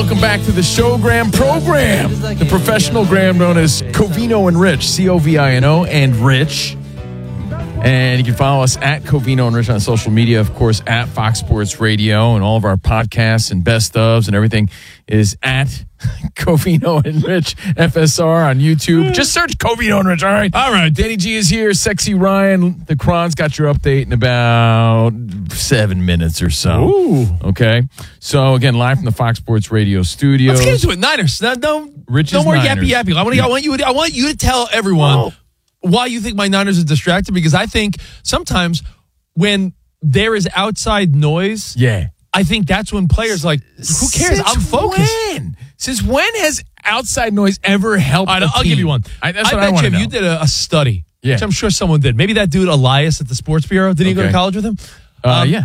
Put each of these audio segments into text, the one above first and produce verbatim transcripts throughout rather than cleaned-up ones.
welcome back to the Showgram program. The professional gram known as Covino and Rich, C O V I N O and Rich. And you can follow us at Covino and Rich on social media, of course, at Fox Sports Radio, and all of our podcasts and best ofs and everything is at Covino and Rich F S R on YouTube. Just search Covino and Rich, all right? All right, Danny G is here, Sexy Ryan. The Cron's got your update in about seven minutes or so. Ooh. Okay? So, again, live from the Fox Sports Radio studio. Let's get into it. Niners. No, no, Rich's no more Niners. yappy yappy. I want, to, I, want you, I want you to tell everyone oh. why you think my Niners are distracted, because I think sometimes when there is outside noise, yeah, I think that's when players like, who cares? Since I'm focused. When? Since when has outside noise ever helped All right, a I'll team? give you one. I, that's I what bet I want you to if know. you did a, a study, Yeah. which I'm sure someone did. Maybe that dude Elias at the Sports Bureau, did he Okay. go to college with him? Uh, Um, yeah.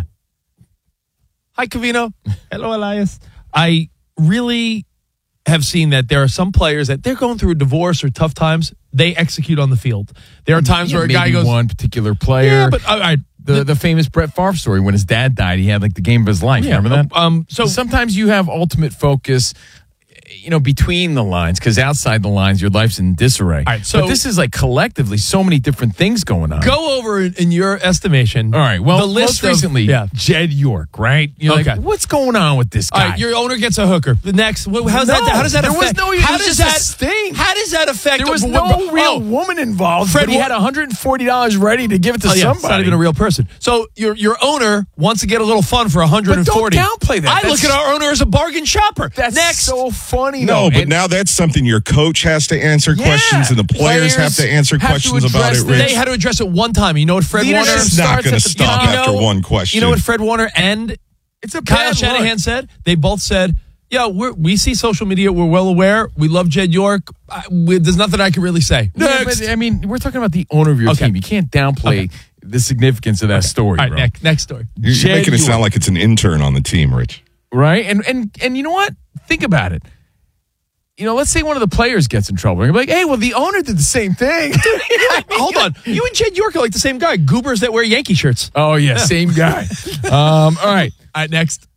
Hi, Covino. Hello, Elias. I really have seen that there are some players that they're going through a divorce or tough times. They execute on the field. There are times Yeah, where a guy maybe goes, one particular player. yeah, but all right. The the famous Brett Favre story, when his dad died, he had like the game of his life. Yeah, Remember that? um, so- sometimes you have ultimate focus, you know, between the lines, because outside the lines, your life's in disarray. All right, so- but this is like collectively so many different things going on. Go over in, in your estimation. All right. Well, the list most recently, of, yeah. Jed York, right? You're Okay. like, what's going on with this guy? All right, your owner gets a hooker. The next, what, how's No, that? How does that there was affect? no- it how was does just a that sting. How does that affect? there was a, no oh, real woman involved, Fred but he Wa- had one hundred forty dollars ready to give it to Oh, yeah, somebody. it's not even a real person. So your your owner wants to get a little fun for one hundred forty. But don't downplay that. I That's- look at our owner as a bargain shopper. That's Next. so funny, No, though. but And- now that's something your coach has to answer Yeah. questions, and the players, Players have to answer have to questions about address it, this. Rich. They had to address it one time. You know what Fred Leadership Warner? It's not starts going at to the stop top. after You know- one question. You know what Fred Warner and It's a Kyle bad Shanahan look. said? They both said, yeah, we're, we see social media. We're well aware. We love Jed York. I, we, there's nothing I can really say. Yeah, Next. but, I mean, we're talking about the owner of your Okay. team. You can't downplay Okay. the significance of that story, All right, bro. next, next story. You're, you're Jed making it York. sound like it's an intern on the team, Rich. Right? And and and you know what? Think about it. You know, let's say one of the players gets in trouble. You're like, hey, well, the owner did the same thing. I mean, Hold on. You and Jed York are like the same guy. Goobers that wear Yankee shirts. Oh, yeah, same guy. um, all right. All right, next.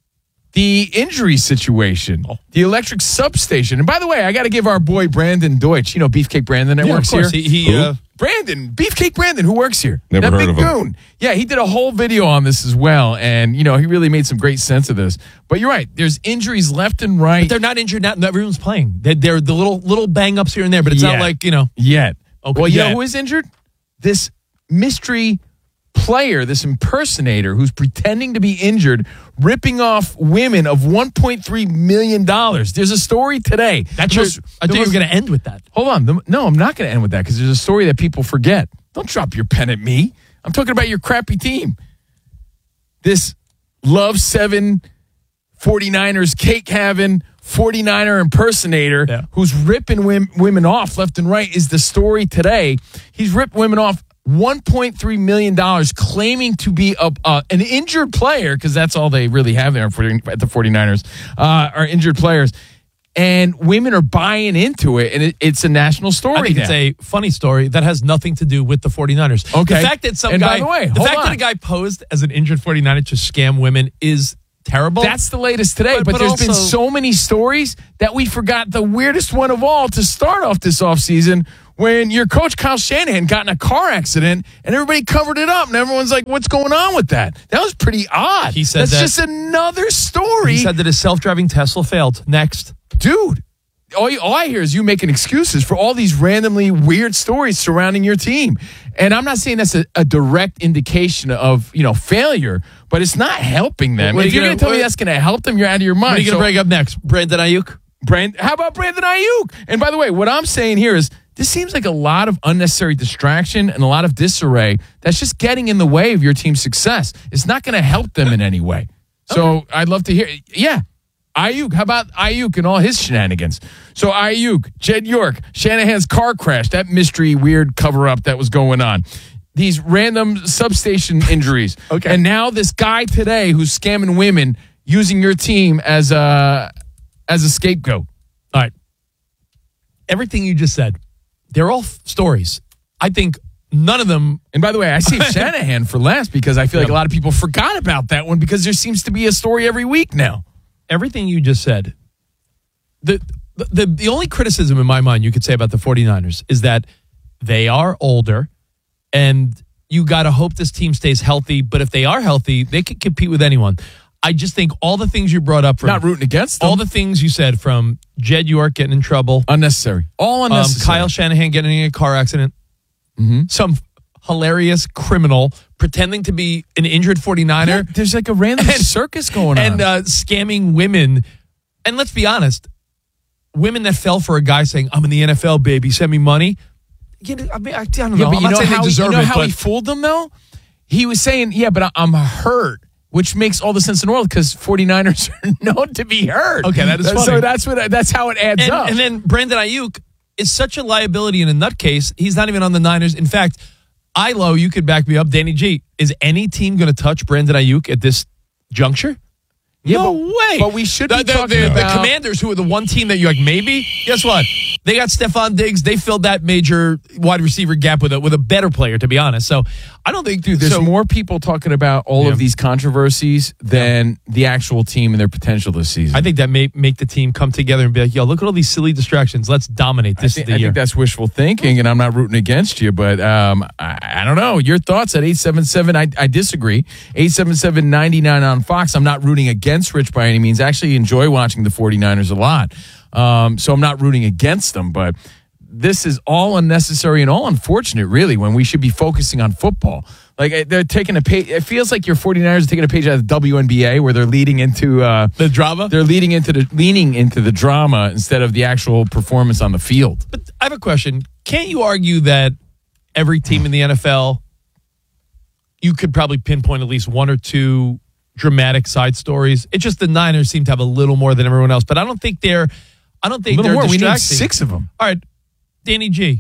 The injury situation, Oh. the electric substation. And by the way, I got to give our boy Brandon Deutsch, you know, Beefcake Brandon that Yeah, works of course. here. He, he, Who? uh, Brandon, Beefcake Brandon, who works here. Never that heard big of him. goon. Yeah, he did a whole video on this as well. And, you know, he really made some great sense of this. But you're right. There's injuries left and right. But they're not injured now. Everyone's playing. They're, they're the little little bang ups here and there, but it's Yet. not like, you know. Yet. Okay, Well, you yet. know who is injured? This mystery player, this impersonator who's pretending to be injured, ripping off women of one point three million dollars. There's a story today. That's The just, most- I the thought you were most- going to end with that. Hold on. The- no, I'm not going to end with that because there's a story that people forget. Don't drop your pen at me. I'm talking about your crappy team. This Love seven 49ers cake having forty-niner impersonator Yeah. who's ripping wim- women off left and right is the story today. He's ripped women off one point three million dollars, claiming to be a, uh, an injured player, because that's all they really have there at the 49ers, uh, are injured players. And women are buying into it, and it, it's a national story. I think now. it's a funny story that has nothing to do with the 49ers. Okay. The fact that some And by guy, the way, the hold fact on. that a guy posed as an injured 49er to scam women is terrible. That's the latest today, but, But- but there's been also- so many stories that we forgot the weirdest one of all to start off this offseason when your coach Kyle Shanahan got in a car accident and everybody covered it up and everyone's like, what's going on with that? That was pretty odd. He said That's that- just another story. He said that his self-driving Tesla failed. Next. Dude, all, you, all I hear is you making excuses for all these randomly weird stories surrounding your team. And I'm not saying that's a, a direct indication of, you know, failure, but it's not helping them. What are If you you're gonna- going to tell me what- that's going to help them, you're out of your mind. What are you going to So- bring up next? Brandon Ayuk? Brand, how about Brandon Ayuk? And by the way, what I'm saying here is this seems like a lot of unnecessary distraction and a lot of disarray that's just getting in the way of your team's success. It's not going to help them in any way. So okay. I'd love to hear. Yeah. Ayuk, how about Ayuk and all his shenanigans? So Ayuk, Jed York, Shanahan's car crash, that mystery weird cover-up that was going on. These random substation injuries. Okay. And now this guy today who's scamming women using your team as a, as a scapegoat. All right. Everything you just said, they're all f- stories. I think none of them. And by the way, I saved Shanahan for last because I feel like Yep. a lot of people forgot about that one because there seems to be a story every week now. Everything you just said the, the the only criticism in my mind you could say about the 49ers is that they are older, and you got to hope this team stays healthy. But if they are healthy, they can compete with anyone. I just think all the things you brought up, from Not rooting against them. all the things you said, from Jed York getting in trouble, Unnecessary. All um, unnecessary. Kyle Shanahan getting in a car accident, Mm-hmm. some hilarious criminal pretending to be an injured 49er. Yeah, there's like a random And- circus going on. and uh, scamming women. And let's be honest, women that fell for a guy saying, I'm in the N F L, baby, send me money. You know, I, mean, I, I don't know. yeah, but I'm you not know saying they how, he, deserve you know it, how but he fooled them, though? He was saying, yeah, but I- I'm hurt, which makes all the sense in the world because 49ers are known to be hurt. Okay, that is funny. So that's, what, that's how it adds and, up. and then Brandon Ayuk is such a liability in a nutcase. He's not even on the Niners. In fact, Ilo, you could back me up. Danny G, is any team going to touch Brandon Ayuk at this juncture? Yeah, no but- way. but we should the, be the, talking the, about- the Commanders, who are the one team that you're like, maybe. Guess what? They got Stephon Diggs. They filled that major wide receiver gap with a, with a better player, to be honest. So I don't think, Dude, there's so, more people talking about all Yeah. of these controversies than the actual team and their potential this season. I think that may make the team come together and be like, yo, look at all these silly distractions. Let's dominate. This I think, is the I year. think that's wishful thinking, and I'm not rooting against you, but um, I, I don't know. Your thoughts at eight seven seven, I, I disagree. eight seven seven, nine nine on Fox. I'm not rooting against Rich by any means. I actually enjoy watching the 49ers a lot. Um, so I'm not rooting against them, but this is all unnecessary and all unfortunate, really, when we should be focusing on football. Like, they're taking a page. It feels like your 49ers are taking a page out of the W N B A where they're leading into uh, the drama. they're leading into the leaning into the drama instead of the actual performance on the field. But I have a question. Can't you argue that every team in the N F L, you could probably pinpoint at least one or two dramatic side stories? It's just the Niners seem to have a little more than everyone else, but I don't think they're. I don't think A little they're more. We need distracting. six of them. All right, Danny G.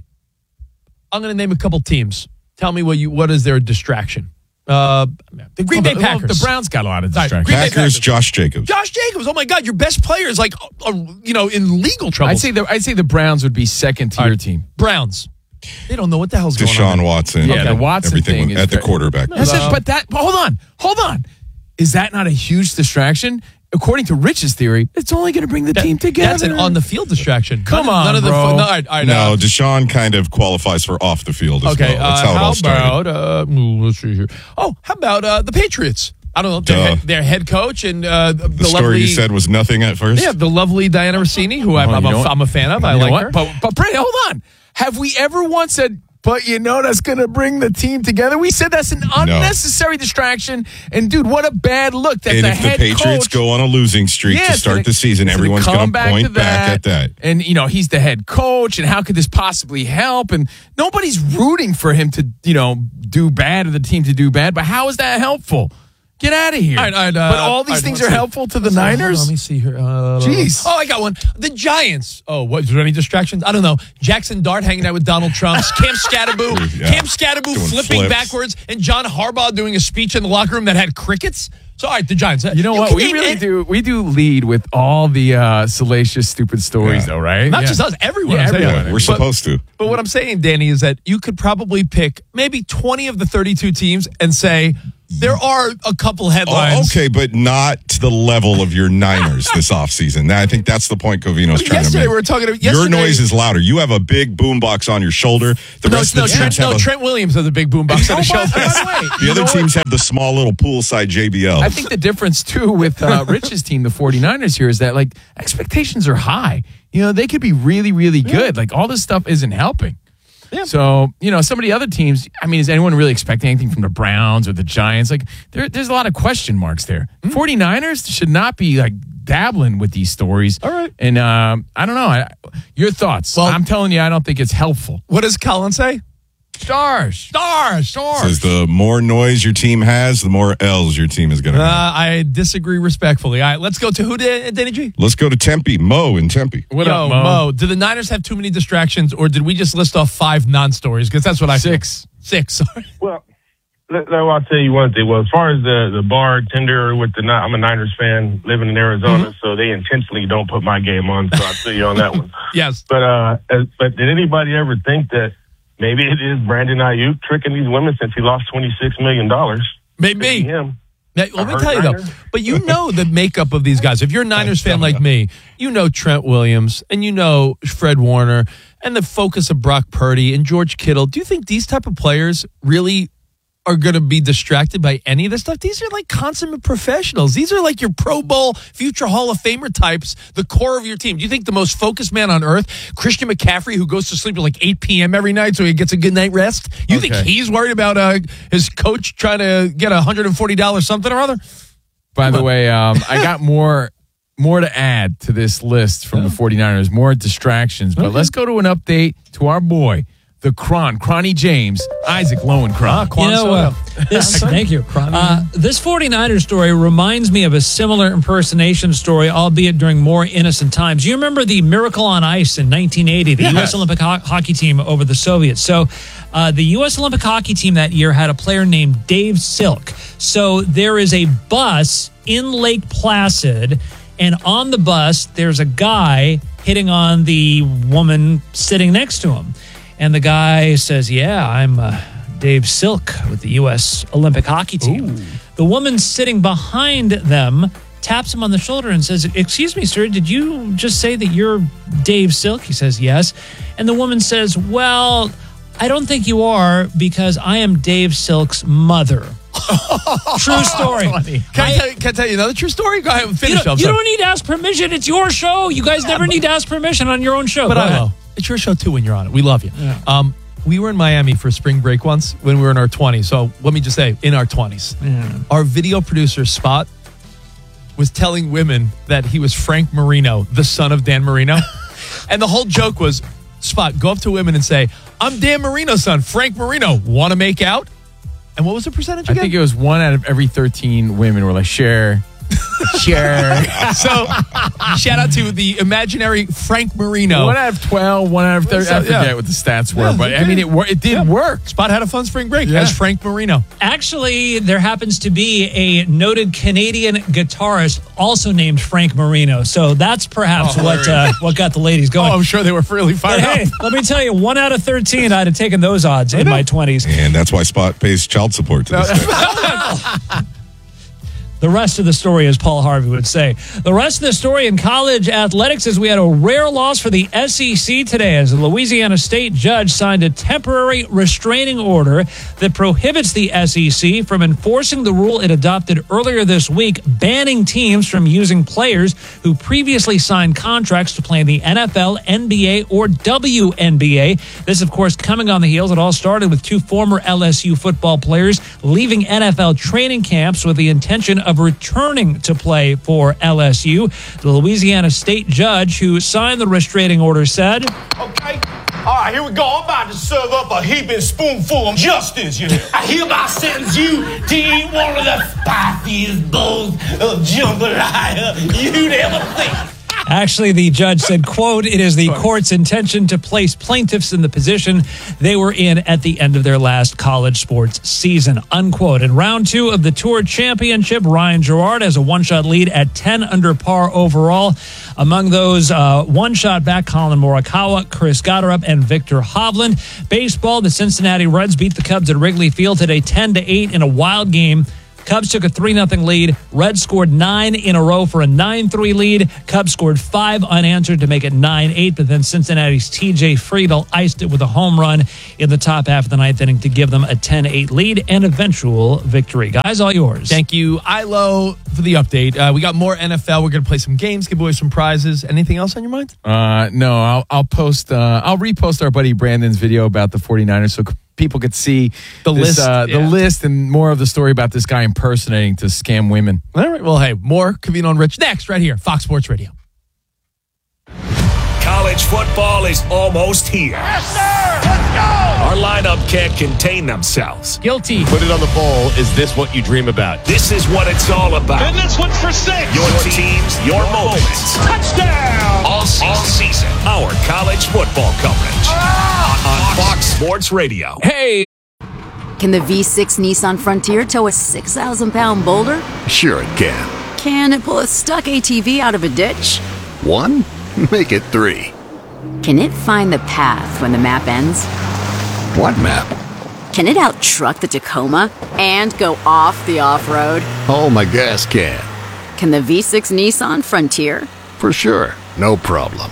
I'm going to name a couple teams. Tell me what you what is their distraction? Uh, the Green Bay Well, Packers. The Browns got a lot of Sorry, distractions. Green Bay Packers, Packers. Josh Jacobs. Josh Jacobs. Oh my God, your best player is like, uh, uh, you know, in legal trouble. I'd say the I'd say the Browns would be second to All your right, team. Browns. They don't know what the hell's going on. Deshaun there. Watson. Yeah, the Watson everything thing is at the very- quarterback. That's just- but that but hold on, hold on. Is that not a huge distraction? According to Rich's theory, it's only going to bring the That- team together. That's an on the field distraction. Come none, on, none of the bro. fun- no, all right, all right, No, uh, Deshaun kind of qualifies for off the field as okay. well. That's uh, how it how all started. about uh, ooh, let's see here. Oh, how about uh, the Patriots? I don't know. Their Duh. head, their head coach and uh, the, The story lovely, you said was nothing at first. yeah, the lovely Diana Rossini, who I'm, Well, I'm, you a, know what? I'm a fan of. I You know like what? her. But but Brady, hold on. Have we ever once said, but you know that's going to bring the team together? We said that's an unnecessary distraction. And dude, what a bad look that and the if the head Patriots coach, go on a losing streak Yeah, to it's start gonna- the season, it's everyone's come going to back point to back at that. And, you know, he's the head coach, and how could this possibly help? And nobody's rooting for him to, you know, do bad or the team to do bad, but how is that helpful? Get out of here. All right, all right, uh, but all all these right, things let's are see. helpful to the Hold on, Niners? let me see here. Uh, Jeez. Oh, I got one. The Giants. Oh, what? Is there any distractions? I don't know. Jackson Dart hanging out with Donald Trump. Cam Scatterboo. Yeah. Cam Scatterboo Doing flipping flips. backwards, and John Harbaugh doing a speech in the locker room that had crickets. So, all right, the Giants. You know what? can We name really it- do. We do lead with all the uh, salacious, stupid stories, Yeah. though, right? Not Yeah. just us, everyone. Yeah, I'm saying. everyone. We're But- supposed to. But what I'm saying, Danny, is that you could probably pick maybe twenty of the thirty-two teams and say there are a couple headlines. Oh, okay, but not to the level of your Niners this offseason. I think that's the point Covino's trying to Yesterday make. we were talking. Yesterday, Your noise is louder. You have a big boombox on your shoulder. The no, rest no, of the Trent, teams have no a, Trent Williams has a big boombox on his Oh, by- shoulder. by the way, the you other know what? teams have the small little poolside J B L. I think the difference, too, with uh, Rich's team, the 49ers here, is that, like, expectations are high. You know, they could be really, really good. Like, all this stuff isn't helping. Yeah. So, you know, some of the other teams, I mean, is anyone really expecting anything from the Browns or the Giants? Like, there, there's a lot of question marks there. Hmm. 49ers should not be, like, dabbling with these stories. All right. And um, I don't know. I, your thoughts? Well- I'm telling you, I don't think it's helpful. What does Colin say? Stars. Stars, stars. Says the more noise your team has, the more L's your team is going to Uh, have. I disagree respectfully. All right, let's go to who, Dan- Danny G? Let's go to Tempe. Mo in Tempe. What Yo, up, Mo? Did the Niners have too many distractions, or did we just list off five non-stories? Because that's what I feel. Six. Six. Sorry. Well, let, let, I'll tell you one thing. Well, as far as the, the bartender with the, Ni- I'm a Niners fan living in Arizona, so they intentionally don't put my game on. So I'll tell you on that one. Yes. But uh, as, but did anybody ever think that maybe it is Brandon Ayuk tricking these women since he lost twenty-six million dollars? Maybe. Him. Now, let A me hurt tell you, though, Niner? but you know the makeup of these guys. If you're a Niners fan like me, you know Trent Williams and you know Fred Warner and the focus of Brock Purdy and George Kittle. Do you think these type of players really are going to be distracted by any of this stuff? These are like consummate professionals. These are like your Pro Bowl, future Hall of Famer types, the core of your team. Do you think the most focused man on earth, Christian McCaffrey, who goes to sleep at like eight p.m. every night so he gets a good night rest, you Okay. think he's worried about uh, his coach trying to get a one hundred forty dollars something or other? By the way, um, I got more more to add to this list from the 49ers, more distractions. But let's go to an update to our boy, the Cron, Cronny James, Isaac Lowenkron. Quan You know, uh, Soto. this, thank you. Uh, this 49ers story reminds me of a similar impersonation story, albeit during more innocent times. You remember the Miracle on Ice in nineteen eighty, the U S Olympic ho- hockey team over the Soviets. So uh, the U S Olympic hockey team that year had a player named Dave Silk. So there is a bus in Lake Placid, and on the bus, there's a guy hitting on the woman sitting next to him. And the guy says, yeah, I'm uh, Dave Silk with the U S Olympic hockey team. Ooh. The woman sitting behind them taps him on the shoulder and says, excuse me, sir, did you just say that you're Dave Silk? He says, yes. And the woman says, well, I don't think you are because I am Dave Silk's mother. True story. Can I, I, tell you, can I tell you another true story? Go ahead, finish. You don't, up, you sorry. don't need to ask permission. It's your show. You guys yeah, never but, need to ask permission on your own show. But Go I ahead. will. It's your show too when you're on it. We love you. Yeah. Um, we were in Miami for spring break once when we were in our twenties. So let me just say, in our twenties. Yeah. Our video producer, Spot, was telling women that he was Frank Marino, the son of Dan Marino. And the whole joke was, Spot, go up to women and say, I'm Dan Marino's son, Frank Marino. Want to make out? And what was the percentage again? I think it was one out of every thirteen women were like, share. Sure. So, shout out to the imaginary Frank Marino. One out of twelve, one out of thirty. I forget yeah. what the stats were, Yeah, but it I mean, it wor- it did yeah. work. Spot had a fun spring break Yeah. as Frank Marino. Actually, there happens to be a noted Canadian guitarist also named Frank Marino. So that's perhaps Oh, what uh, what got the ladies going. Oh, I'm sure they were really But fired hey, up. let me tell you, one out of thirteen, I'd have taken those odds in my twenties. And that's why Spot pays child support to this day. The rest of the story, as Paul Harvey would say. The rest of the story in college athletics is we had a rare loss for the S E C today as a Louisiana State judge signed a temporary restraining order that prohibits the S E C from enforcing the rule it adopted earlier this week, banning teams from using players who previously signed contracts to play in the N F L, N B A, or W N B A. This, of course, coming on the heels. It all started with two former L S U football players leaving N F L training camps with the intention of returning to play for L S U. The Louisiana State judge who signed the restraining order said, Okay, all right, here we go. I'm about to serve up a heaping spoonful of justice. You know? I hereby sentence you to eat one of the spiciest bowls of jambalaya you'd ever think. Actually, the judge said, quote, it is the court's intention to place plaintiffs in the position they were in at the end of their last college sports season, unquote. In round two of the Tour Championship, Ryan Gerard has a one-shot lead at ten under par overall. Among those, uh, one-shot back, Colin Morikawa, Chris Gotterup, and Victor Hovland. Baseball, the Cincinnati Reds beat the Cubs at Wrigley Field today ten to eight in a wild game. Cubs took a three nothing lead. Reds scored nine in a row for a nine three lead. Cubs scored five unanswered to make it nine eight, but then Cincinnati's T J Friedl iced it with a home run in the top half of the ninth inning to give them a ten eight lead and eventual victory. Guys, all yours. Thank you, Ilo, for the update. Uh, we got more N F L. We're going to play some games, give away some prizes. Anything else on your mind? Uh, no, I'll, I'll post, uh, I'll repost our buddy Brandon's video about the 49ers so people could see the this, list, uh, yeah. the list and more of the story about this guy impersonating to scam women. All right. Well, hey, more Covino and Rich next right here, Fox Sports Radio. College football is almost here. Yes, sir! Let's go! Our lineup can't contain themselves. Guilty. Put it on the bowl. Is this what you dream about? This is what it's all about. And this one's for six! Your teams, your moments. Touchdown! All season. All season. Our college football coverage. On Fox Sports Radio. Hey. Can the V six Nissan Frontier tow a six thousand pound boulder? Sure it can. Can it pull a stuck A T V out of a ditch? One? Make it three. Can it find the path when the map ends? What map? Can it out-truck the Tacoma and go off the off-road? Oh, my gas can. Can the V six Nissan Frontier? For sure. No problem.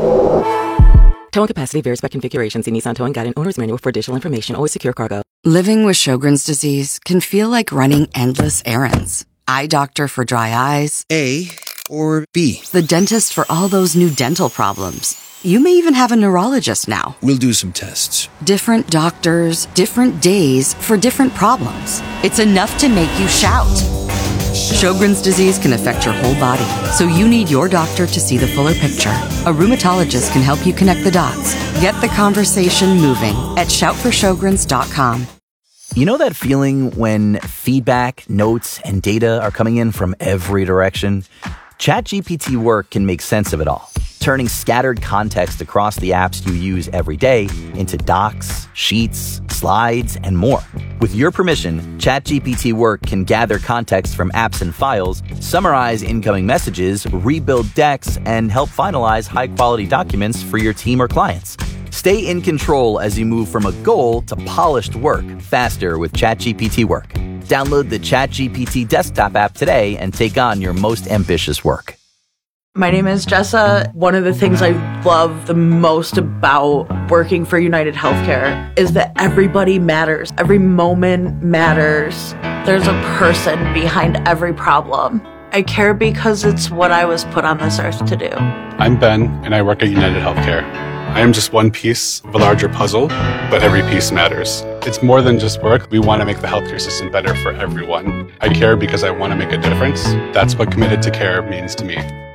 Towing capacity varies by configuration. See Nissan Towing Guide and Owner's Manual for additional information. Always secure cargo. Living with Sjogren's disease can feel like running endless errands. Eye doctor for dry eyes. A or B? The dentist for all those new dental problems. You may even have a neurologist now. We'll do some tests. Different doctors, different days for different problems. It's enough to make you shout. Sjogren's disease can affect your whole body, so you need your doctor to see the fuller picture. A rheumatologist can help you connect the dots. Get the conversation moving at shout for sjogrens dot com. You know that feeling when feedback, notes, and data are coming in from every direction? ChatGPT Work can make sense of it all, turning scattered context across the apps you use every day into docs, sheets, slides, and more. With your permission, ChatGPT Work can gather context from apps and files, summarize incoming messages, rebuild decks, and help finalize high-quality documents for your team or clients. Stay in control as you move from a goal to polished work faster with ChatGPT Work. Download the ChatGPT desktop app today and take on your most ambitious work. My name is Jessa. One of the things I love the most about working for United Healthcare is that everybody matters. Every moment matters. There's a person behind every problem. I care because it's what I was put on this earth to do. I'm Ben, and I work at United Healthcare. I am just one piece of a larger puzzle, but every piece matters. It's more than just work. We want to make the healthcare system better for everyone. I care because I want to make a difference. That's what committed to care means to me.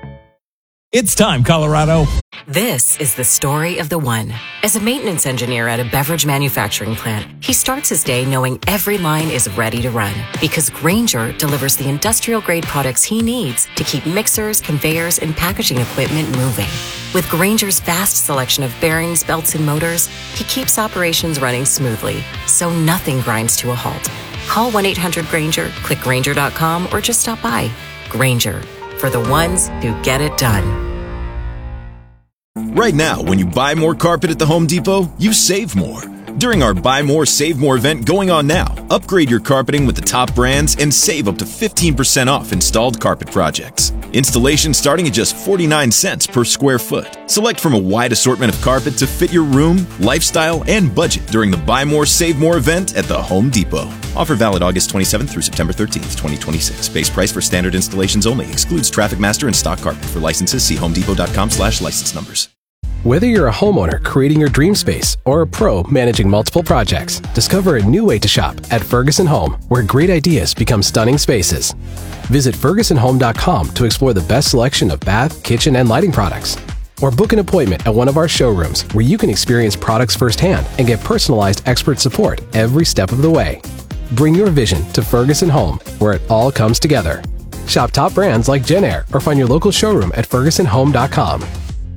It's time, Colorado. This is the story of the one. As a maintenance engineer at a beverage manufacturing plant, he starts his day knowing every line is ready to run because Grainger delivers the industrial-grade products he needs to keep mixers, conveyors, and packaging equipment moving. With Grainger's vast selection of bearings, belts, and motors, he keeps operations running smoothly, so nothing grinds to a halt. Call one eight hundred Grainger, click Grainger dot com, or just stop by. Grainger, for the ones who get it done. Right now, when you buy more carpet at the Home Depot, you save more. During our Buy More, Save More event going on now, upgrade your carpeting with the top brands and save up to fifteen percent off installed carpet projects. Installation starting at just forty-nine cents per square foot. Select from a wide assortment of carpet to fit your room, lifestyle, and budget during the Buy More, Save More event at the Home Depot. Offer valid August twenty-seventh through September thirteenth, twenty twenty-six. Base price for standard installations only. Excludes Traffic Master and stock carpet. For licenses, see homedepot.com slash license numbers. Whether you're a homeowner creating your dream space or a pro managing multiple projects, discover a new way to shop at Ferguson Home, where great ideas become stunning spaces. Visit ferguson home dot com to explore the best selection of bath, kitchen, and lighting products. Or book an appointment at one of our showrooms where you can experience products firsthand and get personalized expert support every step of the way. Bring your vision to Ferguson Home, where it all comes together. Shop top brands like Genair or find your local showroom at ferguson home dot com.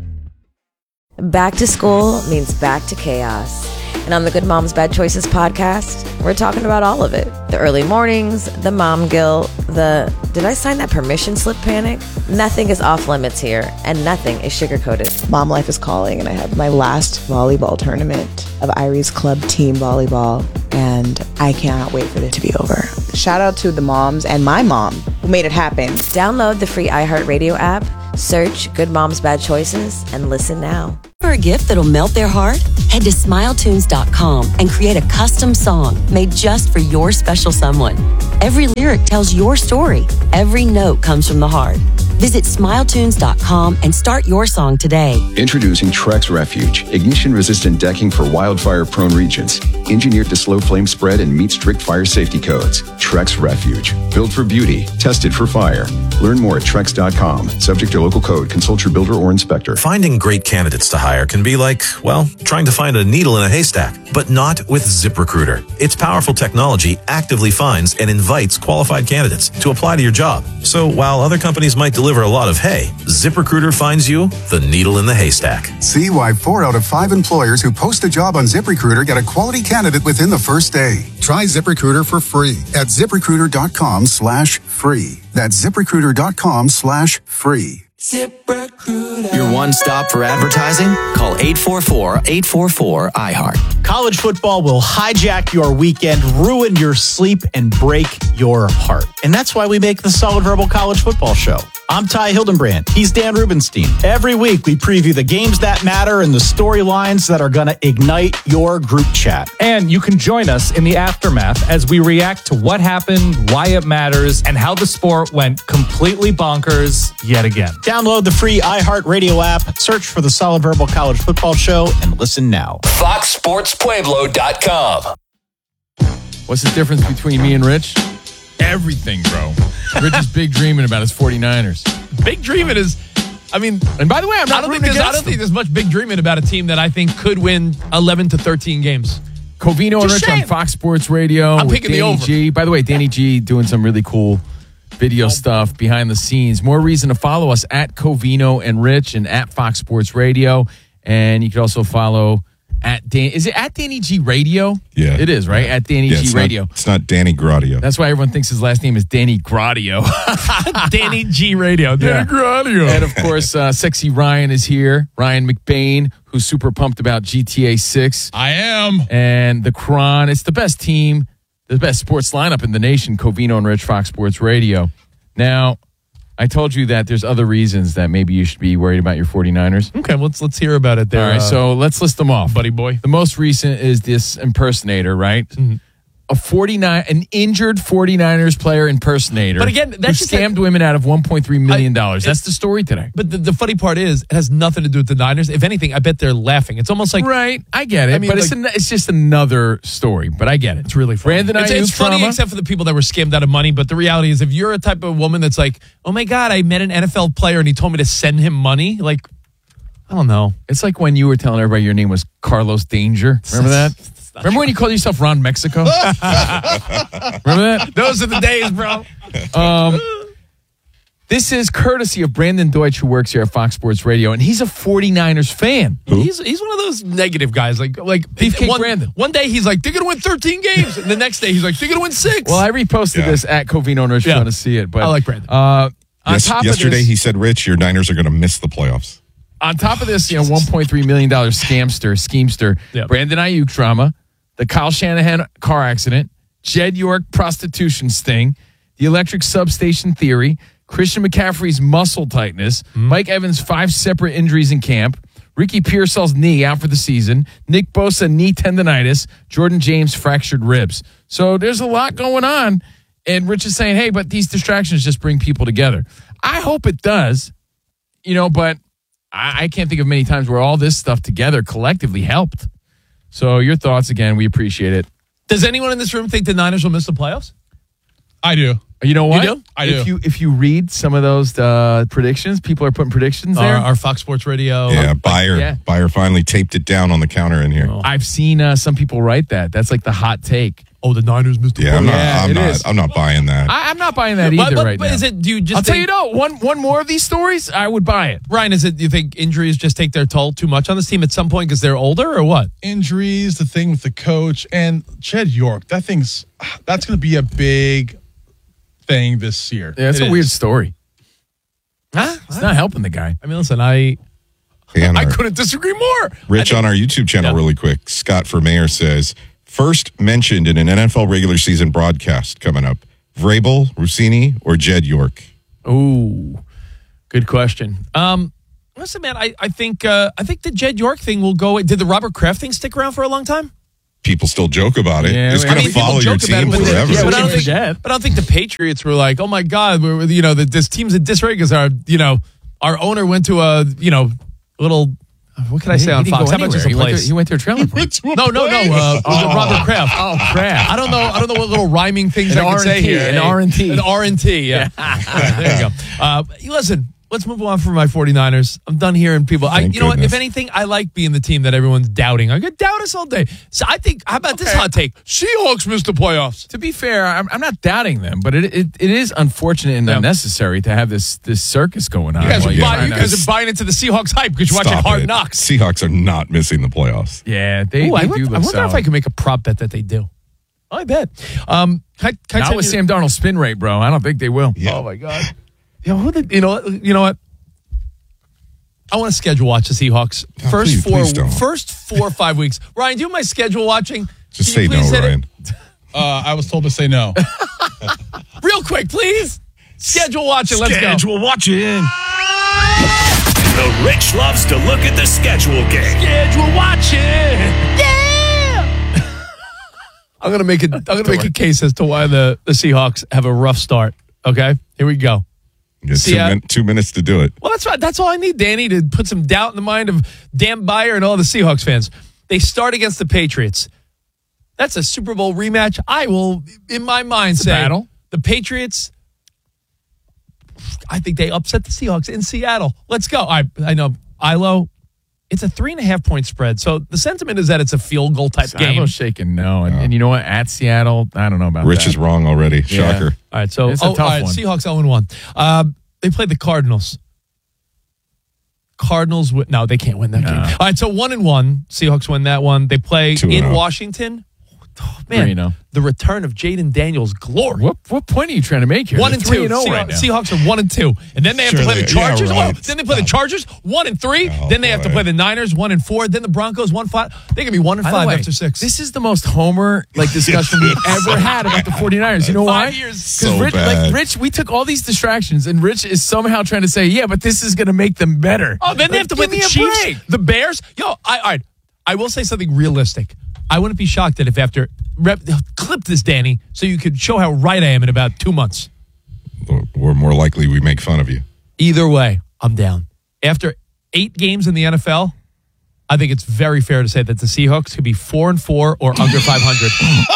Back to school means back to chaos. And on the Good Moms Bad Choices podcast, we're talking about all of it. The early mornings, the mom guilt, the did I sign that permission slip panic? Nothing is off limits here, and nothing is sugar-coated. Mom life is calling, and I have my last volleyball tournament of Irie's Club Team Volleyball, and I cannot wait for it to be over. Shout out to the moms and my mom who made it happen. Download the free iHeartRadio app, search Good Moms Bad Choices, and listen now. For a gift that'll melt their heart? Head to smile tunes dot com and create a custom song made just for your special someone. Every lyric tells your story. Every note comes from the heart. Visit smile tunes dot com and start your song today. Introducing Trex Refuge, ignition-resistant decking for wildfire-prone regions. Engineered to slow flame spread and meet strict fire safety codes. Trex Refuge, built for beauty, tested for fire. Learn more at trex dot com. Subject to local code. Consult your builder or inspector. Finding great candidates to hire can be like, well, trying to find a needle in a haystack, but not with ZipRecruiter. Its powerful technology actively finds and invites qualified candidates to apply to your job. So while other companies might deliver a lot of hay, ZipRecruiter finds you the needle in the haystack. See why four out of five employers who post a job on ZipRecruiter get a quality candidate within the first day. Try ZipRecruiter for free at ZipRecruiter dot com slash free. That's ZipRecruiter dot com slash free. ZipRecruiter. Your one stop for advertising? Call eight four four, eight four four, I heart. College football will hijack your weekend, ruin your sleep, and break your heart. And that's why we make the Solid Verbal College Football Show. I'm Ty Hildenbrand. He's Dan Rubenstein. Every week, we preview the games that matter and the storylines that are going to ignite your group chat. And you can join us in the aftermath as we react to what happened, why it matters, and how the sport went completely bonkers yet again. Download the free iHeartRadio app, search for the Solid Verbal College Football Show, and listen now. Fox Sports Pueblo dot com. What's the difference between me and Rich? Everything, bro. Rich is big dreaming about his forty-niners. Big dreaming is, I mean, and by the way, I'm not I don't think rooting there's, I don't against think them. there's much big dreaming about a team that I think could win eleven to thirteen games. Covino and Just Rich on saying. Fox Sports Radio. I'm with picking the Danny over. G. By the way, Danny G doing some really cool video stuff behind the scenes. More reason to follow us at Covino and Rich and at Fox Sports Radio. And you can also follow at Dan. Is it at Danny G Radio? Yeah. It is, right? At Danny Yeah, G it's Radio. Not, it's not Danny Gradio. That's why everyone thinks his last name is Danny Gradio. Danny G Radio. Danny Yeah. Gradio. And of course, uh, Sexy Ryan is here. Ryan McBain, who's super pumped about G T A six. I am. And the Cron. It's the best team, the best sports lineup in the nation, Covino and Rich, Fox Sports Radio. Now, I told you that there's other reasons that maybe you should be worried about your forty-niners. Okay, let's let's hear about it there. All right, uh, so let's list them off. buddy boy. The most recent is this impersonator, right? Mm-hmm. A forty-nine, an injured forty-niners player impersonator. But again, who that's just scammed women out of one point three million dollars. That's the story today. But the, the funny part is, it has nothing to do with the Niners. If anything, I bet they're laughing. It's almost like Right, I get it, I mean, but it's, like- an, it's just another story. But I get it. It's really funny. Brandon it's, Ayuk it's funny, trauma. except for the people that were scammed out of money. But the reality is, if you're a type of woman that's like, oh my God, I met an N F L player and he told me to send him money, like, I don't know. It's like when you were telling everybody your name was Carlos Danger. Remember that? Remember when you called yourself Ron Mexico? Remember that? Those are the days, bro. Um, this is courtesy of Brandon Deutsch, who works here at Fox Sports Radio, and he's a forty-niners fan. He's he's one of those negative guys. Like like Beefcake one, Brandon. One day he's like, they're gonna win thirteen games, and the next day he's like, they're gonna win six. Well, I reposted Yeah. this at Covino and Rich if you Yeah. want to see it. But I like Brandon. Uh, on Yes, top yesterday, of this, he said, Rich, your Niners are going to miss the playoffs. on top of this, you know, one point three million dollars scamster, schemester, Yep. Brandon Ayuk drama, the Kyle Shanahan car accident, Jed York prostitution sting, the electric substation theory, Christian McCaffrey's muscle tightness, Mike Evans' five separate injuries in camp, Ricky Pearsall's knee out for the season, Nick Bosa knee tendonitis, Jordan James fractured ribs. So there's a lot going on. And Rich is saying, hey, but these distractions just bring people together. I hope it does, you know, but I, I can't think of many times where all this stuff together collectively helped. So your thoughts again, we appreciate it. Does anyone in this room think the Niners will miss the playoffs? I do. You know what? You do? I if do. you if you read some of those uh, predictions, people are putting predictions there. Our, our Fox Sports Radio. Yeah, Buyer. yeah. Buyer finally taped it down on the counter in here. I've seen uh, some people write that. That's like the hot take. Oh, the Niners missed the Yeah, I'm not. Yeah, I'm it not. is. I'm not buying that. I, I'm not buying that But- either but- right but now. is it? Do you just I'll tell you think, no. One one more of these stories, I would buy it. Ryan? Is it? Do you think injuries just take their toll too much on this team at some point because they're older, or what? Injuries, the thing with the coach, and Jed York. That thing's that's going to be a big thing this year. Yeah, it's It a weird is. story. Huh? It's not helping the guy. I mean, listen, I Hey, on I our- couldn't disagree more. Rich, on our YouTube channel, Yeah. really quick, Scott for Mayor says, first mentioned in an N F L regular season broadcast coming up, Vrabel, Rossini, or Jed York? Ooh, good question. Um, listen, man, I, I think uh, I think the Jed York thing will go. Did the Robert Kraft thing stick around for a long time? People still joke about it. Yeah, it's I going mean, to follow your team but, forever. yeah, but, I don't can't think, forget. but I don't think the Patriots were like, oh my God, we're, you know, that this team's in disarray because our, you know, our owner went to a, you know, little. What can I He- say he on didn't Fox? go How about just a anywhere. He went place? to- he went to a trailer park. No, no, no. Uh, Oh. Robert Kraft. Oh, Kraft. I don't know. I don't know what little rhyming things An I can say R and T, here. an Hey, R and T. An R and T. Yeah. there you go. Uh, listen, let's move on from my forty-niners. I'm done hearing people. I, Thank you know what? If goodness. anything, I like being the team that everyone's doubting. I could doubt us all day. So I think. How about this hot take? Seahawks missed the playoffs. To be fair, I'm, I'm not doubting them, but it, it it is unfortunate and Yeah. unnecessary to have this this circus going on. You guys, while are, you're buy, trying you to- guys are buying into the Seahawks hype because you're watching Stop Hard it. Knocks. Seahawks are not missing the playoffs. yeah, they, Ooh, I they wonder, do I look wonder if I solid. can make a prop bet that they do. I bet. Um, can, I- can I Not tell with you- Sam Darnold's spin rate, bro. I don't think they will. Yeah. Oh my God. You know, who the, you know what? You know what? I want to schedule watch the Seahawks. Oh, first please- four, please don't. first four or five weeks. Ryan, do you my schedule watching? Just Can you say no, please hit it? Ryan. Uh, I was told to say no. Real quick, please. Schedule watching. Let's go. Schedule watching. The Rich loves to look at the schedule game. Schedule watching. Yeah. I'm gonna make a I'm gonna make a case as to why the, the Seahawks have a rough start. Okay, here we go. You got See, two, uh, min- two minutes to do it. Well, that's right. That's all I need, Danny, to put some doubt in the mind of Dan Byer and all the Seahawks fans. They start against the Patriots. That's a Super Bowl rematch. I will, in my mind, It's a say battle. the Patriots. I think they upset the Seahawks in Seattle. Let's go. I I know Ilo. It's a three and a half point spread. So the sentiment is that it's a field goal type game. Silo's shaking no. And, and you know what? At Seattle, I don't know about Rich that. is wrong already. Yeah. Shocker. All right, so It's a oh, tough all right, one. Seahawks oh and one. Uh, they played the Cardinals. Cardinals, wi- no, they can't win that No. game. All right, so one and one. Seahawks win that one. They play Two and in oh. Washington. Oh, man, Three and oh. the return of Jaden Daniels' glory. What what point are you trying to make here? One They're and three two. and oh Seahawks, right now. Seahawks are one and two, and then they have Sure to play they- the Chargers. yeah, Oh, right. then they play the Chargers one and three. Oh, then they have to boy. play the Niners one and four. Then the Broncos one five. They can be one and By the five way, after six. This is the most Homer like discussion we've ever had about the 49ers. You know why? Five years. So Rich, bad. like Rich, we took all these distractions, and Rich is somehow trying to say, "Yeah, but this is going to make them better." Oh, then they have Like, to play give the me a Chiefs, break. the Bears. Yo, I, all right. I will say something realistic. I wouldn't be shocked that if after rep, clip this, Danny, so you could show how right I am in about two months. Or, or more likely, we make fun of you. Either way, I'm down. After eight games in the N F L, I think it's very fair to say that the Seahawks could be four and four or under five hundred.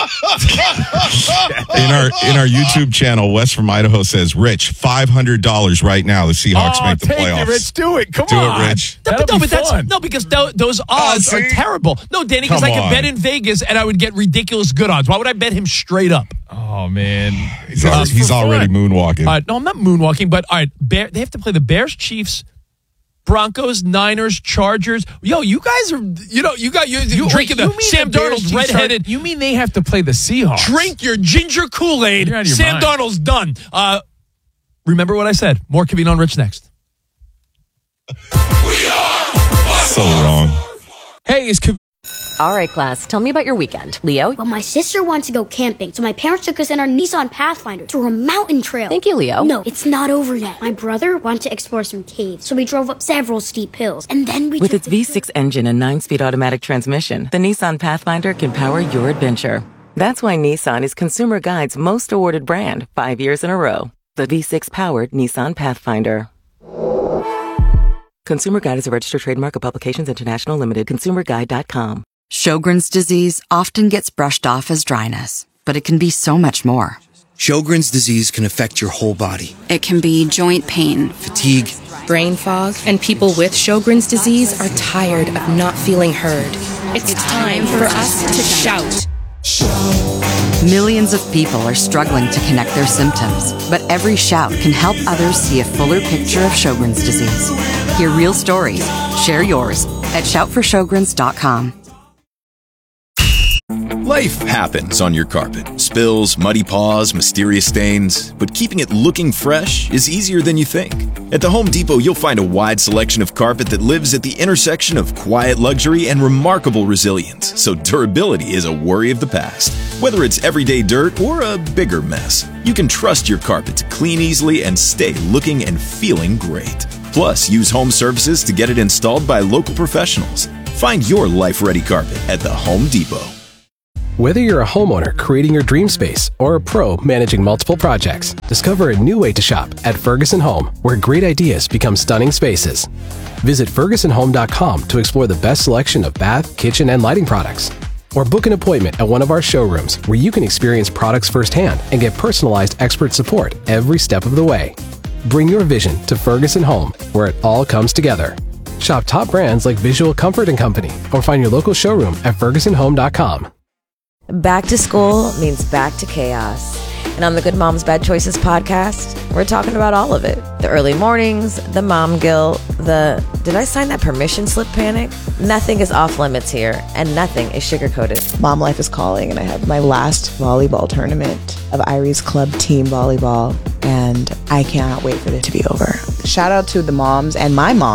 In our in our YouTube channel, Wes from Idaho says, Rich, five hundred dollars right now. The Seahawks Oh, make the take playoffs. it, Rich. Do it. Come Do on. it, Rich. No, That'll but, no, be but that's fun. no, because tho- those odds are see? terrible. No, Danny, because Come I could on. bet in Vegas and I would get ridiculous good odds. Why would I bet him straight up? Oh man, He's, already, he's already moonwalking. All right, no, I'm not moonwalking, but all right, Bear, they have to play the Bears, Chiefs, Broncos, Niners, Chargers. Yo, you guys are, you know, you got you, you drinking wait, you the mean Sam the Bears, Darnold Chiefs, redheaded. You mean they have to play the Seahawks? Drink your ginger Kool Aid. You're out of your Sam mind. Darnold's done. Uh, remember what I said. More Kevin on Rich next. So wrong. Hey, it's Kev- All right, class, tell me about your weekend. Leo? Well, my sister wants to go camping, so my parents took us in our Nissan Pathfinder to a mountain trail. Thank you, Leo. No, it's not over yet. My brother wanted to explore some caves, so we drove up several steep hills, and then we With took its the- V six engine and nine speed automatic transmission, the Nissan Pathfinder can power your adventure. That's why Nissan is Consumer Guide's most awarded brand five years in a row. The V six powered Nissan Pathfinder. Consumer Guide is a registered trademark of Publications International Limited. consumer guide dot com. Sjogren's disease often gets brushed off as dryness, but it can be so much more. Sjogren's disease can affect your whole body. It can be joint pain, Fatigue, brain fog, and people with Sjogren's disease are tired of not feeling heard. It's time for us to shout. Millions of people are struggling to connect their symptoms, but every shout can help others see a fuller picture of Sjogren's disease. Hear real stories. Share yours at shout for sjogrens dot com. Life happens on your carpet. Spills, muddy paws, mysterious stains. But keeping it looking fresh is easier than you think. At the Home Depot, you'll find a wide selection of carpet that lives at the intersection of quiet luxury and remarkable resilience. So durability is a worry of the past. Whether it's everyday dirt or a bigger mess, you can trust your carpet to clean easily and stay looking and feeling great. Plus, use home services to get it installed by local professionals. Find your life-ready carpet at the Home Depot. Whether you're a homeowner creating your dream space or a pro managing multiple projects, discover a new way to shop at Ferguson Home, where great ideas become stunning spaces. Visit ferguson home dot com to explore the best selection of bath, kitchen, and lighting products. Or book an appointment at one of our showrooms where you can experience products firsthand and get personalized expert support every step of the way. Bring your vision to Ferguson Home, where it all comes together. Shop top brands like Visual Comfort and Company, or find your local showroom at ferguson home dot com. Back to school means back to chaos. And on the Good Moms Bad Choices podcast, we're talking about all of it. The early mornings, the mom guilt, the did I sign that permission slip panic? Nothing is off limits here, and nothing is sugar-coated. Mom life is calling, and I have my last volleyball tournament of Iris Club Team Volleyball, and I cannot wait for it to be over. Shout out to the moms and my mom who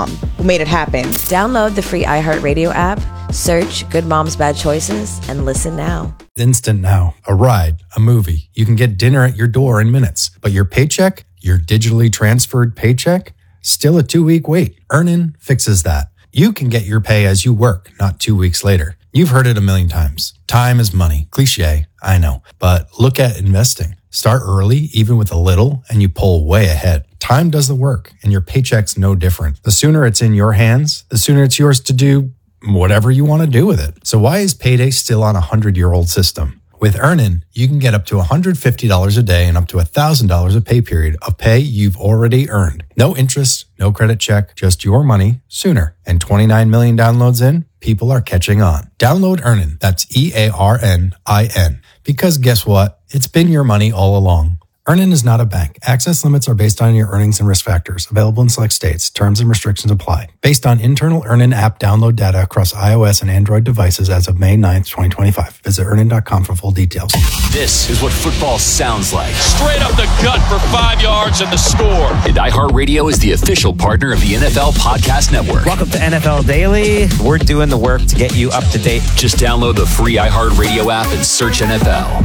made it happen. Download the free iHeartRadio app, search Good Moms Bad Choices, and listen now. Instant Now, a ride, a movie. You can get dinner at your door in minutes, but your paycheck, your digitally transferred paycheck, still a two-week wait. Earnin fixes that. You can get your pay as you work, not two weeks later. You've heard it a million times. Time is money. Cliche, I know. But look at investing. Start early, even with a little, and you pull way ahead. Time does the work, and your paycheck's no different. The sooner it's in your hands, the sooner it's yours to do whatever you want to do with it. So why is payday still on a hundred-year-old system? With Earnin, you can get up to one hundred fifty dollars a day and up to one thousand dollars a pay period of pay you've already earned. No interest, no credit check, just your money sooner. And twenty-nine million downloads in, people are catching on. Download Earnin. That's E A R N I N. Because guess what? It's been your money all along. Earnin is not a bank. Access limits are based on your earnings and risk factors. Available in select states. Terms and restrictions apply. Based on internal Earnin app download data across iOS and Android devices as of May ninth, twenty twenty-five. Visit earnin dot com for full details. This is what football sounds like. Straight up the gut for five yards and the score. And iHeartRadio is the official partner of the N F L Podcast Network. Welcome to N F L Daily. We're doing the work to get you up to date. Just download the free iHeartRadio app and search N F L.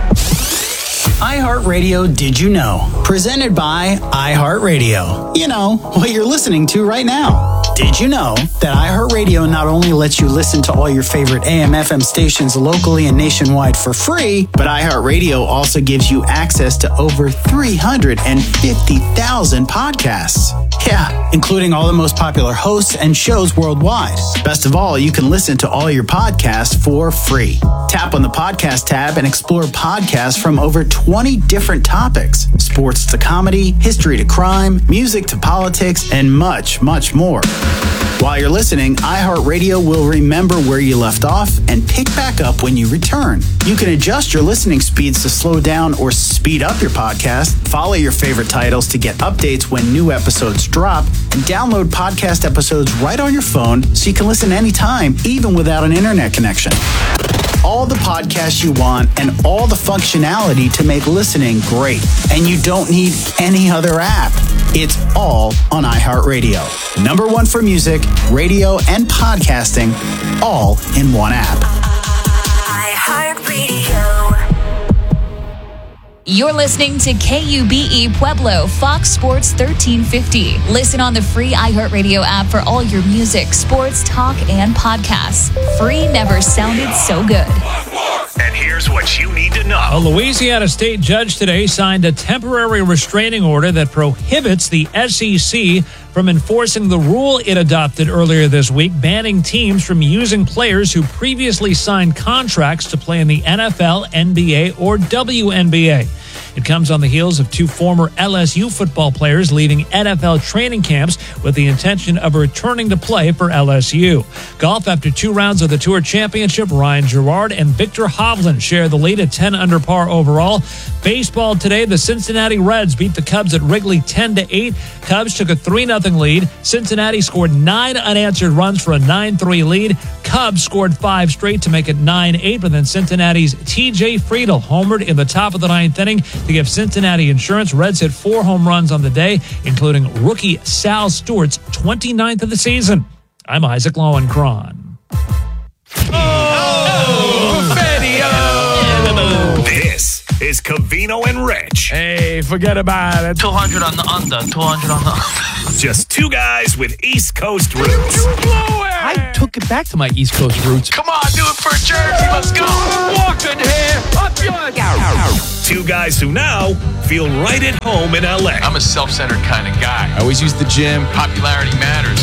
iHeartRadio Did You Know? Presented by iHeartRadio. You know, what you're listening to right now. Did you know that iHeartRadio not only lets you listen to all your favorite A M F M stations locally and nationwide for free, but iHeartRadio also gives you access to over three hundred fifty thousand podcasts. Yeah, including all the most popular hosts and shows worldwide. Best of all, you can listen to all your podcasts for free. Tap on the podcast tab and explore podcasts from over twenty different topics. Sports to comedy, history to crime, music to politics, and much, much more. While you're listening, iHeartRadio will remember where you left off and pick back up when you return. You can adjust your listening speeds to slow down or speed up your podcast, follow your favorite titles to get updates when new episodes drop, and download podcast episodes right on your phone so you can listen anytime, even without an internet connection. All the podcasts you want and all the functionality to make listening great. And you don't need any other app. It's all on iHeartRadio. Number one for music, radio, and podcasting, all in one app. iHeartRadio. You're listening to K U B E Pueblo, Fox Sports thirteen fifty. Listen on the free iHeartRadio app for all your music, sports, talk, and podcasts. Free never sounded so good. And here's what you need to know. A Louisiana state judge today signed a temporary restraining order that prohibits the S E C from enforcing the rule it adopted earlier this week, banning teams from using players who previously signed contracts to play in the N F L, N B A, or W N B A. It comes on the heels of two former L S U football players leaving N F L training camps with the intention of returning to play for L S U. Golf, after two rounds of the Tour Championship, Ryan Gerard and Victor Hovland share the lead at ten under par overall. Baseball today, the Cincinnati Reds beat the Cubs at Wrigley ten to eight. Cubs took a three nothing lead. Cincinnati scored nine unanswered runs for a nine three lead. Cubs scored five straight to make it nine eight, but then Cincinnati's T J Friedl homered in the top of the ninth inning to give Cincinnati insurance. Reds hit four home runs on the day, including rookie Sal Stewart's twenty-ninth of the season. I'm Isaac Lowenkron. Oh, This is Covino and Rich. Hey, forget about it. two hundred on the under, two hundred on the under. Just two guys with East Coast roots. I took it back to my East Coast roots. Come on, do it for Jersey. Let's go. Walking here, up your... Two guys who now feel right at home in L A. I'm a self-centered kind of guy. I always use the gym. Popularity matters.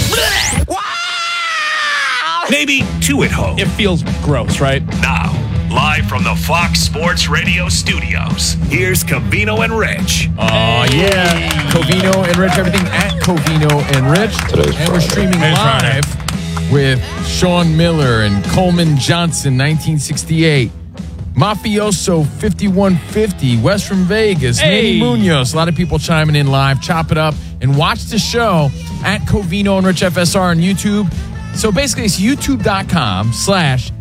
Maybe two at home. It feels gross, right? Now, live from the Fox Sports Radio studios, here's Covino and Rich. Oh, yeah. Covino and Rich, everything at Covino and Rich. Today's and we're streaming Today's live Friday. with Sean Miller and Coleman Johnson, nineteen sixty-eight. Mafioso fifty-one fifty, West from Vegas, Hey. Manny Munoz. A lot of people chiming in live. Chop it up and watch the show at Covino and Rich F S R on YouTube. So basically, it's youtube.com slash at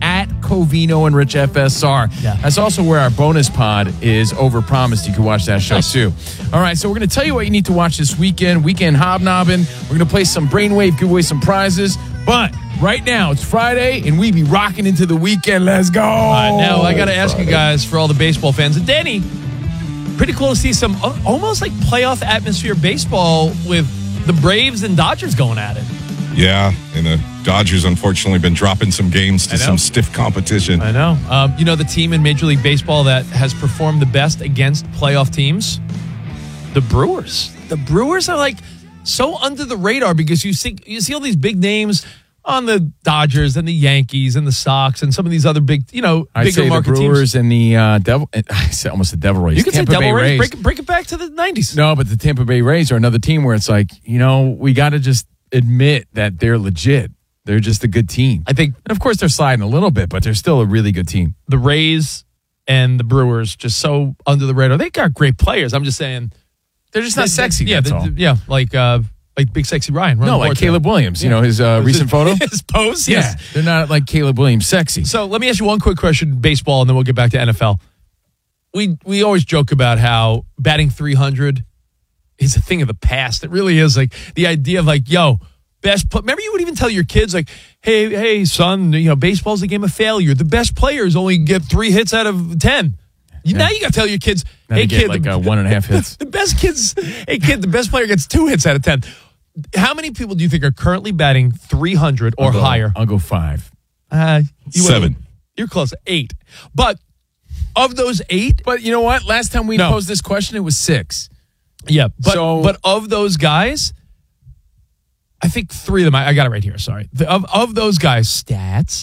Covino and Rich F S R. Yeah. That's also where our bonus pod is overpromised. You can watch that show too. All right, so we're going to tell you what you need to watch this weekend. Weekend hobnobbing. We're going to play some Brainwave, give away some prizes. But right now, it's Friday, and we be rocking into the weekend. Let's go. All right, now I got to ask you guys, for all the baseball fans, and Danny, pretty cool to see some uh, almost like playoff atmosphere baseball with the Braves and Dodgers going at it. Yeah, and the Dodgers unfortunately been dropping some games to some stiff competition. I know. Um, you know the team in Major League Baseball that has performed the best against playoff teams? The Brewers. The Brewers are like so under the radar because you see you see all these big names on the Dodgers and the Yankees and the Sox and some of these other big, you know, I'd bigger say the market Brewers teams. and the uh, Devil. I said almost the Devil Rays. You could Tampa say Devil Bay Rays. Rays. Break, break it back to the nineties. No, but the Tampa Bay Rays are another team where it's like, you know, we got to just admit that they're legit. They're just a good team. I think, and of course, they're sliding a little bit, but they're still a really good team. The Rays and the Brewers just so under the radar. They got great players. I'm just saying they're just not they, sexy. Yeah, that's they, all. yeah, like uh, like Big Sexy Ryan. No, like Caleb Williams. You know his uh, recent photo, his pose. Yeah, Yes, they're not like Caleb Williams sexy. So let me ask you one quick question: baseball, and then we'll get back to N F L. We we always joke about how batting three hundred is a thing of the past. It really is. Like the idea of like, yo, best. Pl-. Remember, you would even tell your kids like, hey, hey, son, you know, baseball's a game of failure. The best players only get three hits out of ten. You, yeah. Now you got to tell your kids, now hey, get kid, like the, uh, one and a half hits. The best kids, hey, kid, the best player gets two hits out of ten. How many people do you think are currently batting three hundred or I'll go, higher? I'll go five. Uh, you Seven. Were, you're close. Eight. But of those eight, but you know what? Last time we no. posed this question, it was six. Yeah, but so, but of those guys, I think three of them. I, I got it right here. Sorry, the, of of those guys, stats.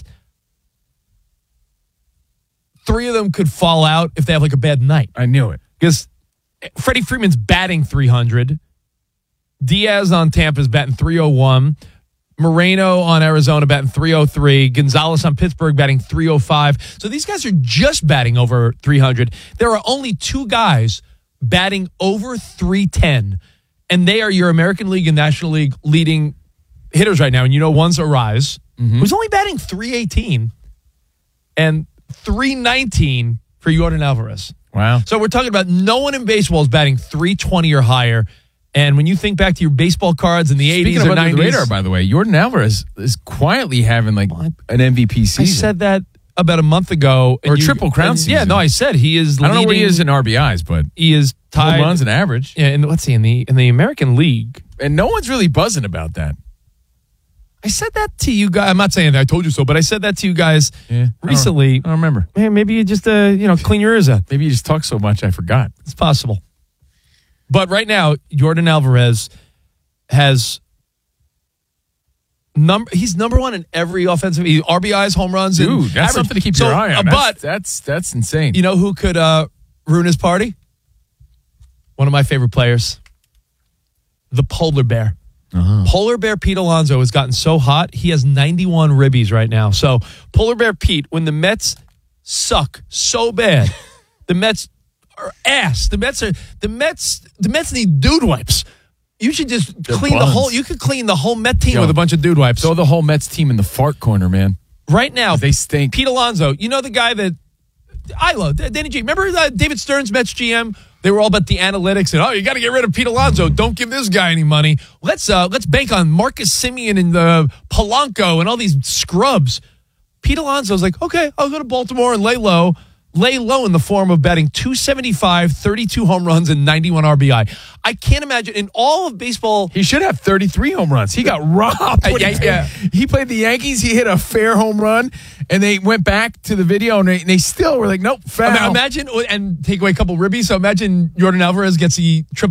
Three of them could fall out if they have like a bad night. I knew it because Freddie Freeman's batting three hundred. Diaz on Tampa's batting three oh one. Moreno on Arizona batting three oh three. Gonzalez on Pittsburgh batting three oh five. So these guys are just batting over three hundred. There are only two guys batting over three ten, and they are your American League and National League leading hitters right now. And you know one's Arise, mm-hmm. who's only batting three eighteen, and three nineteen for Yordan Alvarez. Wow. So we're talking about no one in baseball is batting three twenty or higher. And when you think back to your baseball cards in the Speaking eighties of or under nineties. the radar, by the way, Yordan Alvarez is quietly having like an M V P season. I said that about a month ago. Or Triple Crown season. Yeah, no, I said he is I don't leading, know where he is in R B Is, but he is tied. Home runs and average. Yeah, and let's see, in the in the American League. And no one's really buzzing about that. I said that to you guys. I'm not saying that I told you so, but I said that to you guys yeah, recently. I don't, I don't remember. Man, maybe you just, uh, you know, clean your ears out. Maybe you just talk so much I forgot. It's possible. But right now, Yordan Alvarez has number. He's number one in every offensive he, R B Is, home runs. Dude, and that's average. something to keep so, your eye on. Uh, That's, but that's that's insane. You know who could uh, ruin his party? One of my favorite players, the Polar Bear. Uh-huh. Polar Bear Pete Alonso has gotten so hot, he has ninety-one ribbies right now. So Polar Bear Pete, when the Mets suck so bad, the Mets are ass. The Mets are the Mets. The Mets need dude wipes. You should just They're clean buns. the whole. You could clean the whole Met team Yo, with a bunch of dude wipes. Throw the whole Mets team in the fart corner, man. Right now, they stink. Pete Alonso, you know the guy that I love, Danny G. Remember uh, David Stearns, Mets G M? They were all about the analytics and oh, you got to get rid of Pete Alonso. Don't give this guy any money. Let's uh, let's bank on Marcus Semien and uh, Polanco and all these scrubs. Pete Alonso's like, okay, I'll go to Baltimore and lay low. Lay low in the form of batting two seventy-five, thirty-two home runs, and ninety-one R B I. I can't imagine in all of baseball. He should have thirty-three home runs. He got robbed. Uh, yeah, he, yeah. he played the Yankees. He hit a fair home run, and they went back to the video, and they, and they still were like, nope, foul. Imagine, and take away a couple ribbies. So imagine Yordan Alvarez gets the triple.